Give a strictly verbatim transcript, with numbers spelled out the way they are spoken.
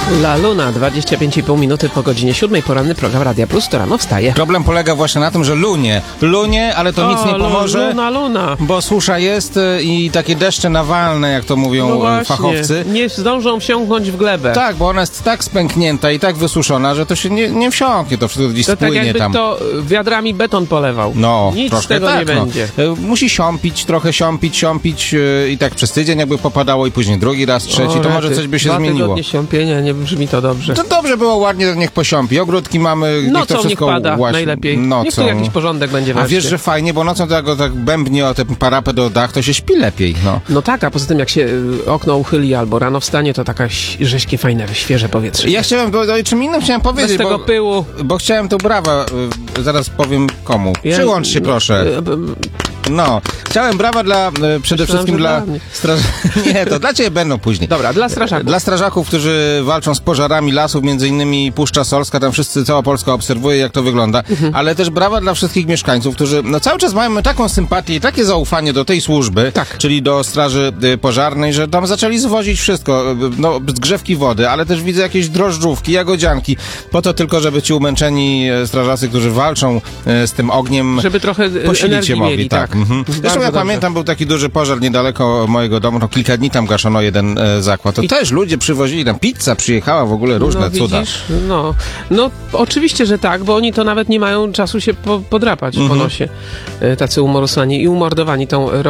La Luna, dwadzieścia pięć i pół minuty po godzinie siódmej, poranny program Radia Plus, to rano wstaje. Problem polega właśnie na tym, że lunie, lunie, ale to o, nic nie pomoże, Luna, luna. bo susza jest i takie deszcze nawalne, jak to mówią No właśnie, fachowcy. nie zdążą wsiąknąć w glebę. Tak, bo ona jest tak spęknięta i tak wysuszona, że to się nie, nie wsiąknie, to wszystko gdzieś To tak spłynie jakby tam. to wiadrami beton polewał. No, Nic troszkę z tego tak, nie no. będzie. E, Musi siąpić, trochę siąpić, siąpić yy, i tak przez tydzień jakby popadało i później drugi raz, trzeci, O, to może rety. coś by się Dwa zmieniło. tygodnie siąpienia, nie brzmi to dobrze. To dobrze było ładnie, to niech posiąpi. Ogródki mamy, niech to Nocą niech wszystko pada łaś- najlepiej. Nocą. Niech tu jakiś porządek będzie A wreszcie. wiesz, że fajnie, bo nocą tak, tak bębnie o ten parapet o dach, to się śpi lepiej, no. No tak, a poza tym jak się y, okno uchyli albo rano wstanie, to taka ś- rześkie, fajne, świeże powietrze. Ja chciałem, bo, o czym innym chciałem Bez powiedzieć, tego bo, pyłu. bo chciałem tu brawa, y, zaraz powiem komu. Ja- Przyłącz się proszę. Y, y, No, chciałem brawa dla, y, przede Myślałem, wszystkim że dla dla mnie. straż... Nie, to dla ciebie będą później. Dobra, dla strażaków. Dla strażaków, którzy walczą z pożarami lasów, między innymi Puszcza Solska, tam wszyscy, cała Polska obserwuje, jak to wygląda, Mhm. ale też brawa dla wszystkich mieszkańców, którzy no, cały czas mają taką sympatię i takie zaufanie do tej służby, Tak. czyli do straży y, pożarnej, że tam zaczęli zwozić wszystko, y, no, zgrzewki wody, ale też widzę jakieś drożdżówki, jagodzianki, po to tylko, żeby ci umęczeni y, strażacy, którzy walczą y, z tym ogniem, Żeby trochę y, posilić energii się mogli, mieli, tak. tak. Mhm. Bardzo Zresztą ja dobrze. pamiętam, był taki duży pożar niedaleko mojego domu, to kilka dni tam gaszono jeden e, zakład. To I- też ludzie przywozili, tam pizza przyjechała, w ogóle różne no, cuda. widzisz? No, no oczywiście, że tak, bo oni to nawet nie mają czasu się po, podrapać Mhm. po nosie. Y, Tacy umorusani i umordowani tą